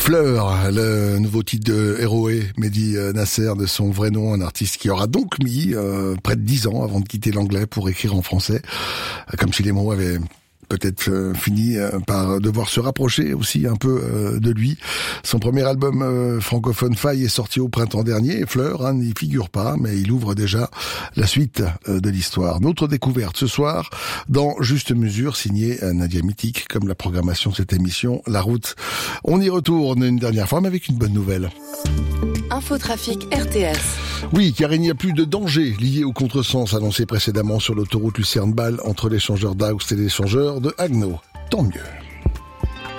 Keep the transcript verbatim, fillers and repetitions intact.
Fleur, le nouveau titre de Héroé, Mehdi Nasser, de son vrai nom, un artiste qui aura donc mis euh, près de dix ans avant de quitter l'anglais pour écrire en français, comme si les mots avaient peut-être euh, fini euh, par devoir se rapprocher aussi un peu euh, de lui. Son premier album euh, francophone Faille est sorti au printemps dernier. Fleur hein, n'y figure pas, mais il ouvre déjà la suite euh, de l'histoire. Notre découverte ce soir dans Juste Mesure, signée euh, Nadia Mythique, comme la programmation de cette émission La Route. On y retourne une dernière fois, mais avec une bonne nouvelle. Infotrafic R T S. Oui, car il n'y a plus de danger lié au contresens annoncé précédemment sur l'autoroute Lucerne-Bâle entre l'échangeur d'Aoust et l'échangeur de Haguenau. Tant mieux.